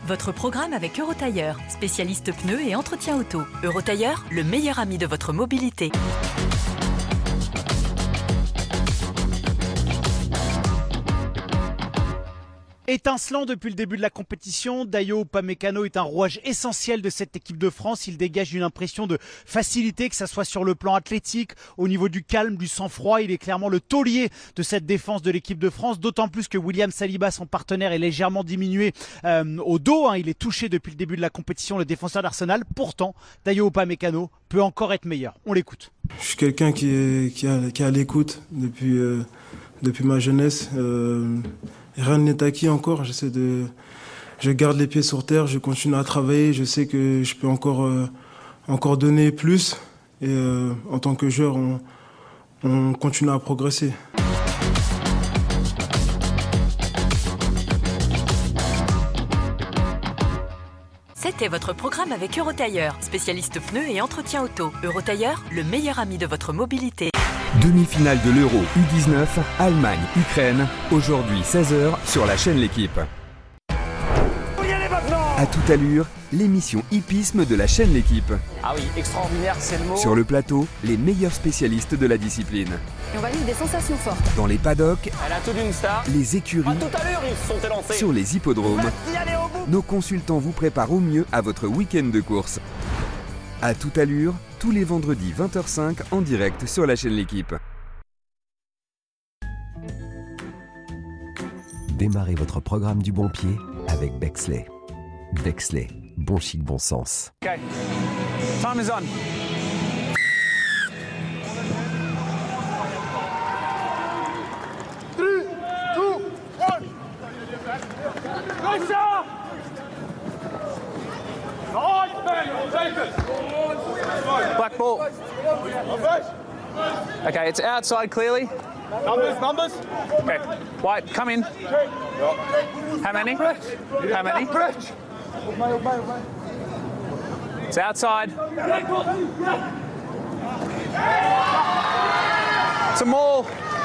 Votre programme avec Eurotailleur, spécialiste pneus et entretien auto. Eurotailleur, le meilleur ami de votre mobilité. Étincelant depuis le début de la compétition, Dayo Upamecano est un rouage essentiel de cette équipe de France. Il dégage une impression de facilité, que ce soit sur le plan athlétique, au niveau du calme, du sang-froid. Il est clairement le taulier de cette défense de l'équipe de France, d'autant plus que William Saliba, son partenaire, est légèrement diminué au dos. Il est touché depuis le début de la compétition, le défenseur d'Arsenal. Pourtant, Dayo Upamecano peut encore être meilleur. On l'écoute. Je suis quelqu'un qui est à l'écoute depuis ma jeunesse. Rien n'est acquis encore. Je garde les pieds sur terre, je continue à travailler. Je sais que je peux encore donner plus. Et en tant que joueur, on continue à progresser. C'était votre programme avec Eurotailleur, spécialiste pneus et entretien auto. Eurotailleur, le meilleur ami de votre mobilité. Demi-finale de l'Euro U19, Allemagne-Ukraine, aujourd'hui 16h sur la chaîne L'Équipe. À toute allure, l'émission hippisme de la chaîne L'Équipe. Ah oui, extraordinaire, c'est le mot. Sur le plateau, les meilleurs spécialistes de la discipline. Et on va vivre des sensations fortes. Dans les paddocks, Elle a tout d'une star. les écuries, À tout à l'heure, ils se sont élancés. sur les hippodromes, nos consultants vous préparent au mieux à votre week-end de course. À toute allure, tous les vendredis 20h05 en direct sur la chaîne L'Équipe. Démarrez votre programme du bon pied avec Bexley. Bexley, bon chic, bon sens. Okay. Time is on. Black ball. Okay, it's outside clearly. Numbers. Okay, White, come in. How many? How many? It's outside. It's a maul.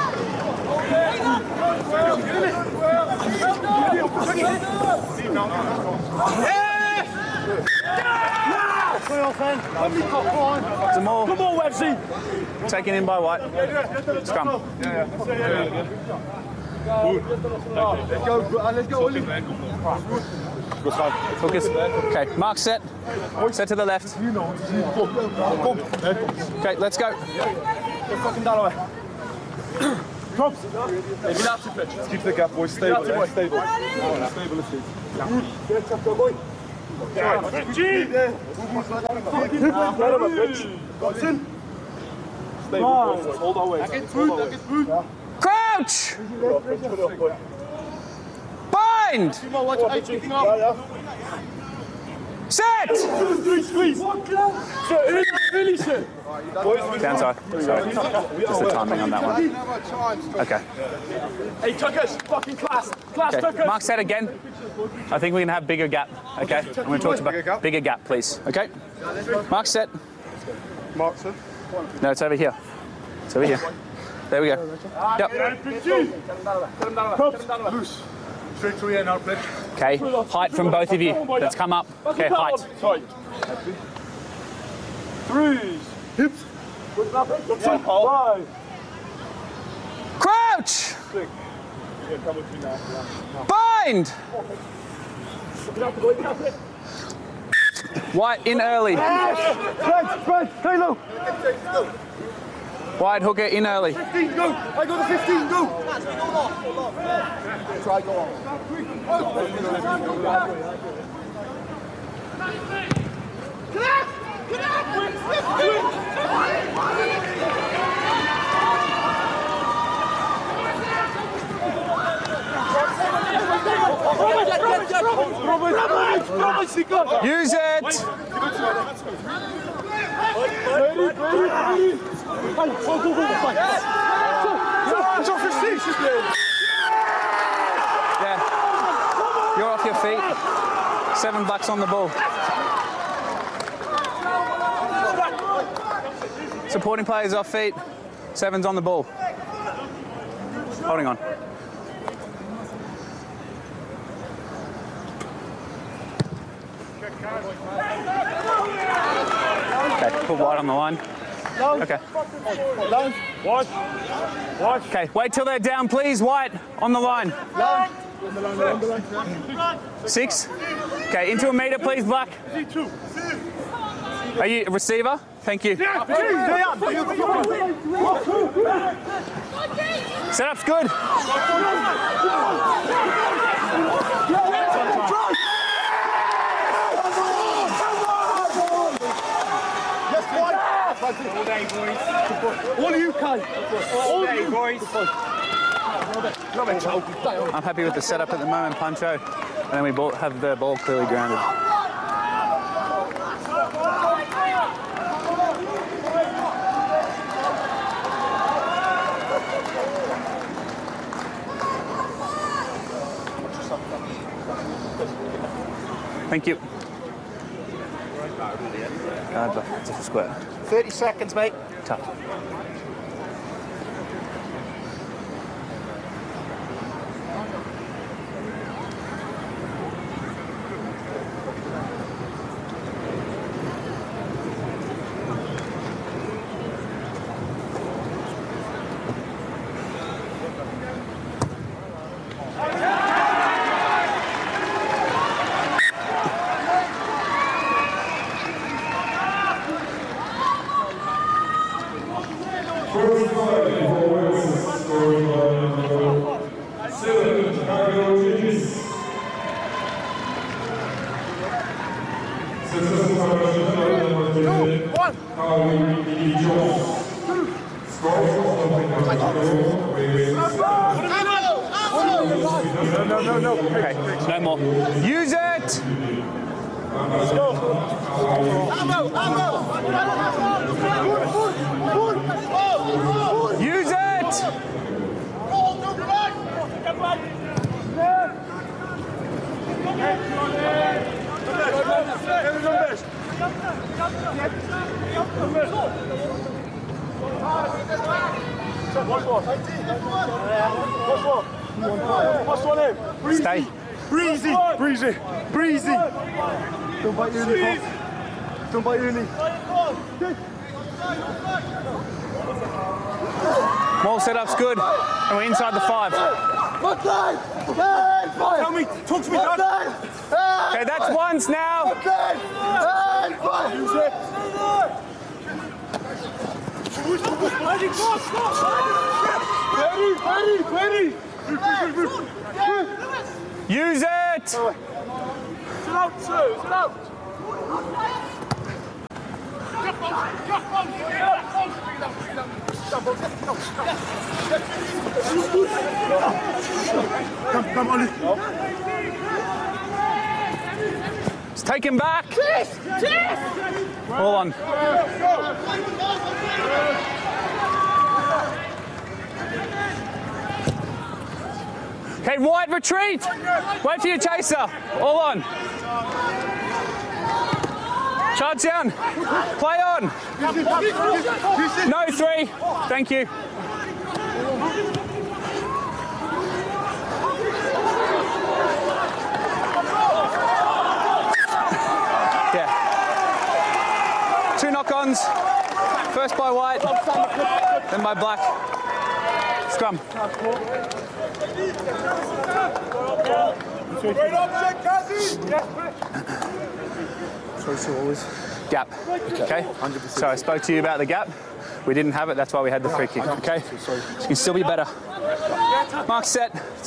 It's a maul. Come on, Websy. Taken in by White. Scrum. Let's go, Ollie. Focus. Okay, mark set. Set to the left. Okay, let's go. Props. Keep the gap, boys. Stable. Stable. Hold our way. Crouch! Bind! Set! Squeeze. Downside. Sorry. Just the timing on that one. Okay. Hey, Tuckers, fucking class. Class, Okay. Tuckers. Mark set again. I think we can have bigger gap. Okay. I'm going to talk about bigger gap, please. Okay. Mark set. Mark, sir. No, it's over here. It's over here. There we go. Yep. Props. Loose. Straight to the end, out, please. Okay. Height from both of you. Let's come up. Okay, height. Tight. Threes. Hips. Five. Crouch! Bind! White in early. Right. Stay low. Wide hooker in early. 15, go. I got the 15, go. Try go on. Use it! Yeah. You're off your feet. $7 on the ball. Supporting players off feet. 7's on the ball. Holding on. Okay, put White on the line. Okay. Watch. Okay, wait till they're down, please. White, on the line. 6. Okay, into a meter, please, Black. Are you a receiver? Thank you. Setup's good. All day, boys. All you can. All day, boys. I'm happy with the setup at the moment, Pancho. And then we have the ball clearly grounded. Thank you. Just a square. 30 seconds, mate. Tough. No. Okay, no more. Use it! Let's go. Use it! Stay. Breezy. Don't bite your knee. Don't bite your knee. Ball setup's good, and we're inside the 5. Tell me, talk to me, Dad. Okay, that's once now. Ready. Use it! Sit out, sir. Sit out. Come on. Let's take him back. Hold on. Okay, White, retreat. Wait for your chaser. All on. Charge down. Play on. No 3. Thank you. Yeah. 2 knock-ons. First by White, then by Black. Scrum. Gap. Okay. 100%. So I spoke to you about the gap. We didn't have it. That's why we had the free kick. Okay. You can still be better. Mark set.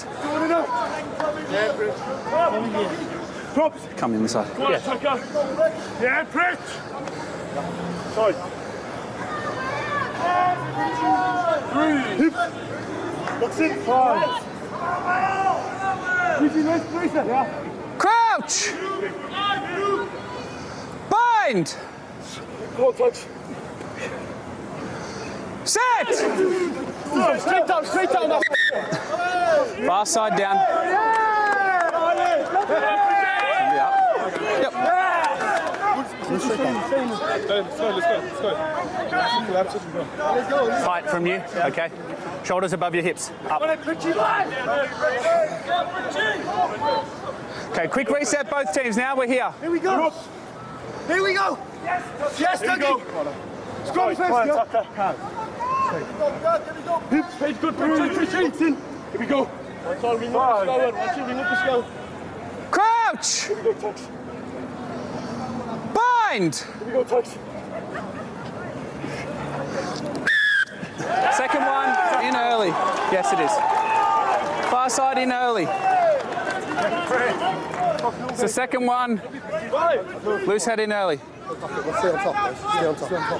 Come in this side. Yeah, Pritch. Sorry. 3. Box in. 5. Crouch! Bind! Come on, touch. Set! Straight down. Far side down. Yep. Let's go. Fight from you, okay? Shoulders above your hips. Up. Okay, quick reset both teams now. We're here. Here we go. Here we go. Yes, yes, Dougie. Scrum first, yeah. Page good, page. Here we go. Watch out, we need to scout. Crouch! Here we go, Tux. Bind! Here we go, Tux. Second one in early. Yes, it is. Far side in early. It's the second one. Loose head in early. Stay on top, guys. Stay on top.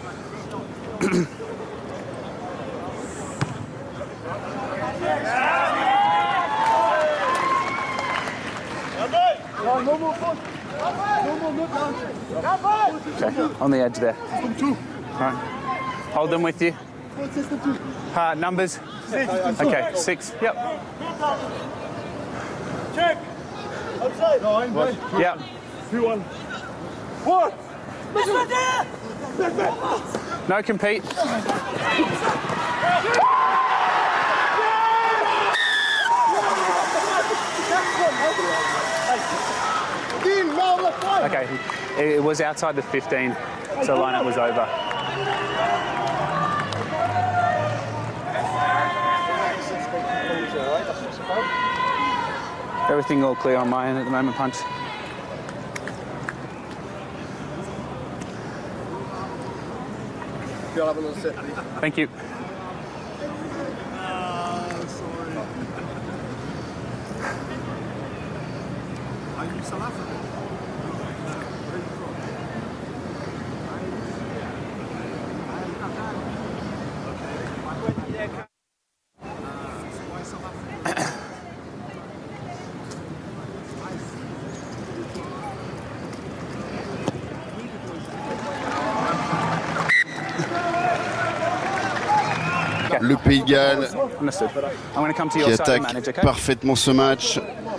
No more fun. No more. Okay, on the edge there. All right. Hold them with you. Numbers? 6. Okay, 6. Yep. Check. Outside. Yep. 2-1. 1. No compete. Okay, it was outside the 15, so lineup was over. Everything all clear on my end at the moment, Punch. Thank you. Are you South African? Le Pays de Galles qui attaque parfaitement ce match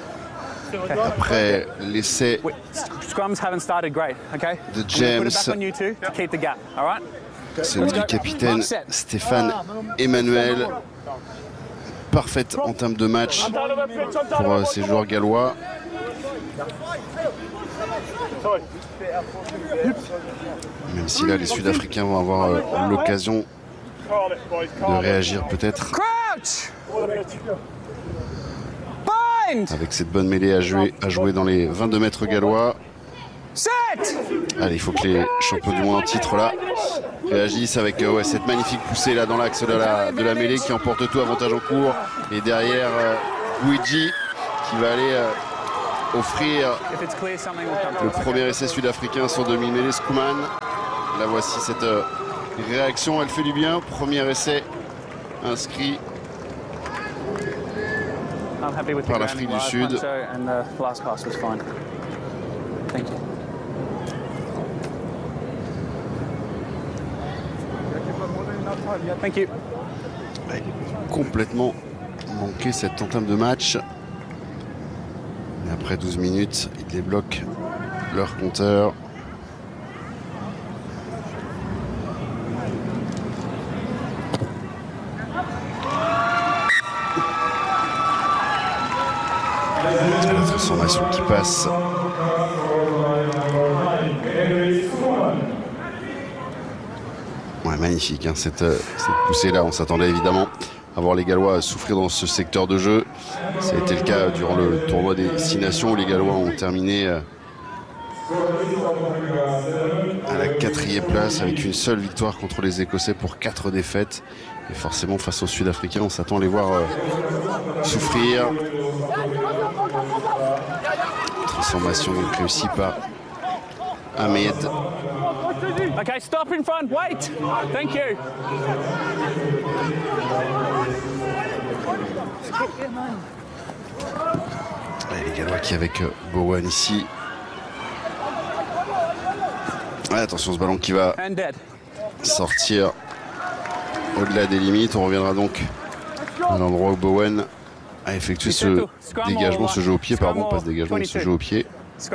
après l'essai de James. C'est le capitaine Stéphane Emmanuel. Parfaite en termes de match pour ces joueurs gallois. Même si là les Sud-Africains vont avoir l'occasion de réagir peut-être. Avec cette bonne mêlée à jouer dans les 22 mètres gallois. Allez, il faut que les champions du monde en titre là réagissent avec cette magnifique poussée là dans l'axe de la mêlée qui emporte tout, avantage en cours. Et derrière Guidi qui va aller offrir le premier essai sud-africain sur demi-mêlée. Schoeman. Là voici cette réaction, elle fait du bien. Premier essai inscrit par l'Afrique du Sud. Complètement manqué cette entame de match. Et après 12 minutes, ils débloquent leur compteur. La transformation qui passe. Ouais, magnifique, hein, cette poussée-là. On s'attendait évidemment à voir les Gallois souffrir dans ce secteur de jeu. Ça a été le cas durant le tournoi des 6 nations où les Gallois ont terminé à la 4e place avec une seule victoire contre les Écossais pour 4 défaites. Et forcément, face aux Sud-Africains, on s'attend à les voir souffrir. Transformation donc réussie par Ahmed. Okay, stop in front, wait. Thank you. Et les Gallois qui avec Bowen ici. Ouais, attention ce ballon qui va sortir au-delà des limites. On reviendra donc à l'endroit où Bowen a effectué ce dégagement, ce jeu au pied, pardon, pas ce dégagement, mais ce jeu au pied.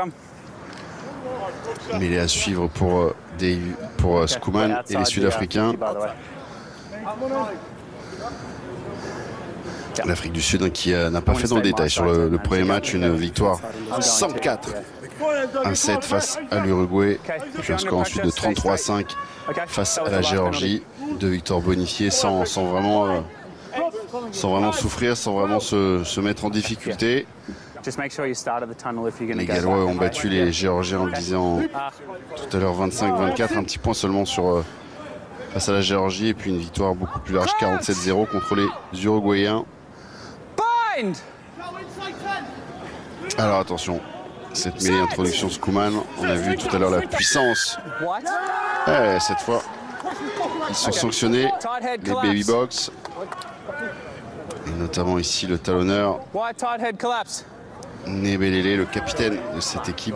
Mais il est à suivre pour Schoeman et les Sud-Africains. L'Afrique du Sud qui n'a pas fait dans le détail sur le premier match, une victoire 104. 1-7 face à l'Uruguay, puis un score ensuite de 33-5 face à la Géorgie. 2 victoires bonifiées sans vraiment souffrir, sans vraiment se mettre en difficulté. Les Gallois ont battu les Géorgiens, on le disait tout à l'heure, 25-24, un petit point seulement face à la Géorgie, et puis une victoire beaucoup plus large, 47-0 contre les Uruguayens. Alors attention, cette mêlée introduction Skuman, on a vu tout à l'heure la puissance. Cette fois, ils sont sanctionnés, les baby box, et notamment ici le talonneur Nebelele, le capitaine de cette équipe.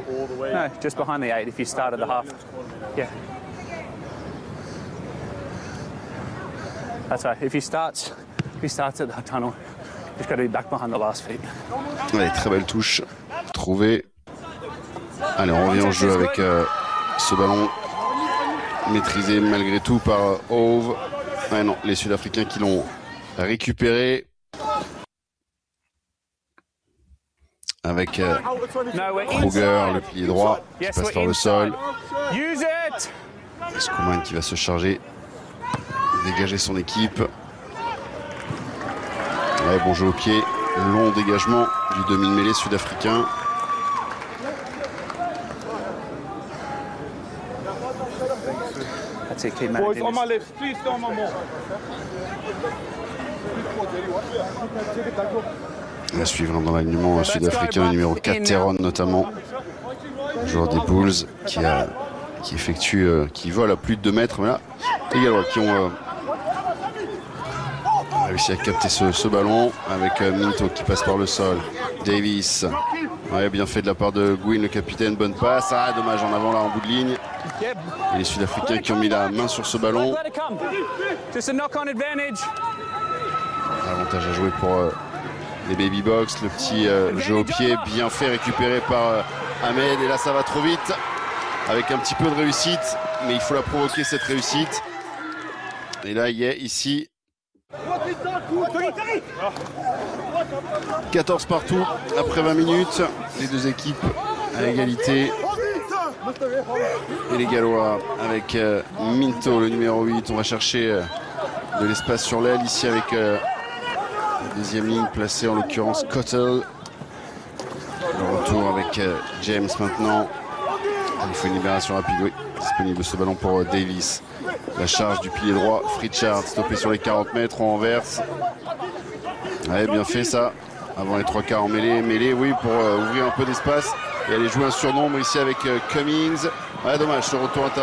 That's right. If he starts at the tunnel, he's got to be back behind the last feet. Allez, très belle touche trouvée. Allez, on revient au jeu avec ce ballon maîtrisé malgré tout par Hove. Ah non, les Sud-Africains qui l'ont récupéré. Avec Kruger, le pilier droit, qui passe par le sol. Skuman qui va se charger, dégager son équipe. Ouais, bon jeu au pied, long dégagement du demi-mêlée sud-africain. À suivre dans l'alignement sud-africain, le numéro 4, Teron notamment, joueur des Bulls, qui vole à plus de 2 mètres. Mais là, les Gallois qui ont réussi à capter ce ballon avec Minto qui passe par le sol. Davis, ouais, bien fait de la part de Gwyn, le capitaine, bonne passe. Ah, dommage, en avant là, en bout de ligne. Et les Sud-Africains qui ont mis la main sur ce ballon. Avantage à jouer pour les baby box, le petit jeu au pied, bien fait, récupéré par Ahmed. Et là, ça va trop vite, avec un petit peu de réussite, mais il faut la provoquer, cette réussite. Et là, il y a ici 14 partout après 20 minutes. Les deux équipes à égalité. Et les Gallois avec Minto, le numéro 8. On va chercher de l'espace sur l'aile ici avec la deuxième ligne placée, en l'occurrence Cottle. Le retour avec James maintenant. Il faut une libération rapide, oui. Disponible ce ballon pour Davis. La charge du pilier droit, Fritchard, stoppé sur les 40 mètres, on renverse. Ouais, bien fait ça. Avant les 3 quarts en mêlée, oui, pour ouvrir un peu d'espace et aller jouer un surnombre ici avec Cummings. Ouais, dommage, ce retour intérieur.